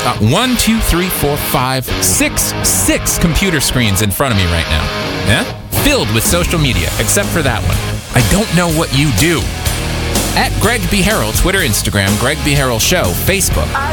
1, 2, 3, 4, 5, 6 computer screens in front of me right now. Yeah? Filled with social media, except for that one. I don't know what you do. At Greg B. Harrell, Twitter, Instagram, Greg B. Harrell Show, Facebook.